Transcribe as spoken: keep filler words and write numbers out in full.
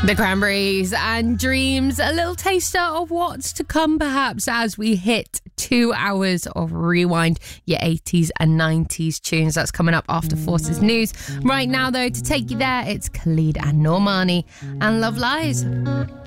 The Cranberries and Dreams, a little taster of what's to come perhaps as we hit two hours of Rewind, your eighties and nineties tunes. That's coming up after Forces News. Right now though, to take you there, it's Khalid and Normani and Love Lies.